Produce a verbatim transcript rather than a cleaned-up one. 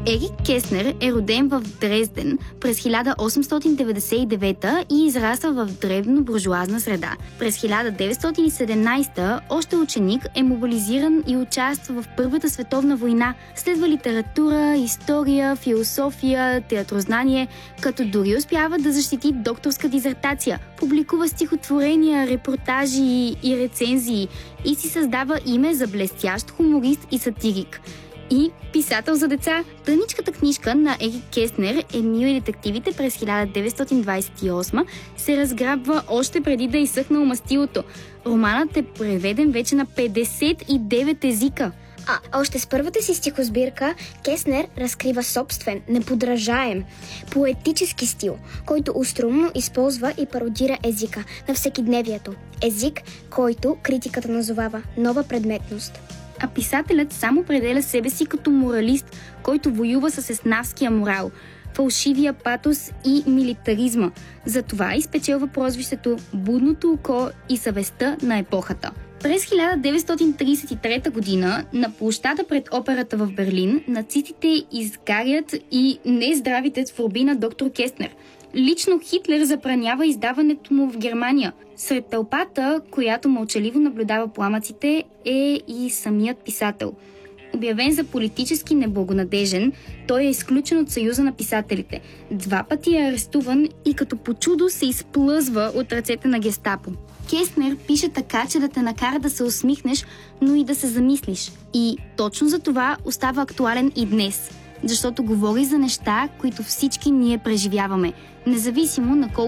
Ерик Кеснер е роден в Дрезден през хиляда осемстотин деветдесет и девета и израсва в древно буржоазна среда. През хиляда деветстотин и седемнадесета още ученик е мобилизиран и участва в Първата световна война. Следва литература, история, философия, театрознание, като дори успява да защити докторска дизертация. Публикува стихотворения, репортажи и рецензии и си създава име за блестящ хуморист и сатирик. И писател за деца. Тъничката книжка на Ерик Кеснер «Емил и детективите» през хиляда деветстотин двадесет и осма се разграбва още преди да изсъхна мастилото. Романът е преведен вече на петдесет и девет езика. А още с първата си стихосбирка Кеснер разкрива собствен, неподражаем, поетически стил, който остроумно използва и пародира езика на всекидневието. Език, който критиката назовава нова предметност. А писателят само определя себе си като моралист, който воюва с еснавския морал, фалшивия патос и милитаризма. Затова изпечелва прозвището «Будното око» и съвестта на епохата. През хиляда деветстотин тридесет и трета година на площада пред операта в Берлин нацистите изгарят и нездравите творби на доктор Кеснер. Лично Хитлер забранява издаването му в Германия. Сред тълпата, която мълчаливо наблюдава пламъците, е и самият писател. Обявен за политически неблагонадежен, той е изключен от Съюза на писателите. Два пъти е арестуван и като по чудо се изплъзва от ръцете на гестапо. Кеснер пише така, че да те накара да се усмихнеш, но и да се замислиш. И точно за това остава актуален и днес, защото говори за неща, които всички ние преживяваме, независимо на колко